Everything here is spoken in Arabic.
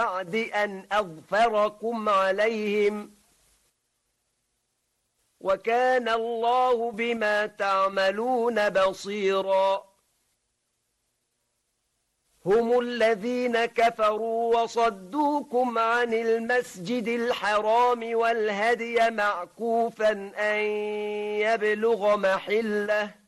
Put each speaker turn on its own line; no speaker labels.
بعد أن أغفركم عليهم وكان الله بما تعملون بصيرا هم الذين كفروا وصدوكم عن المسجد الحرام والهدي معكوفا أن يبلغ محله